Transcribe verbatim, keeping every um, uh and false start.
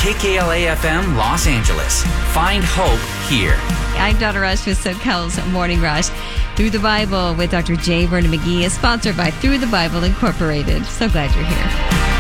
K K L A F M Los Angeles. Find hope here. I'm Donna Rush with SoCal's Morning Rush. Through the Bible with Doctor J. Vernon McGee is sponsored by Through the Bible Incorporated. So glad you're here.